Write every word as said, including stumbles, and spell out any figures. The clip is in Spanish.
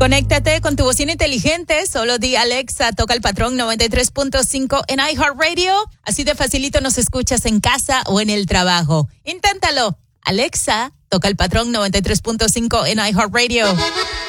Conéctate con tu bocina inteligente. Solo di Alexa, toca el patrón noventa y tres punto cinco en iHeartRadio. Así de facilito nos escuchas en casa o en el trabajo. Inténtalo. Alexa, toca el patrón noventa y tres punto cinco en iHeartRadio.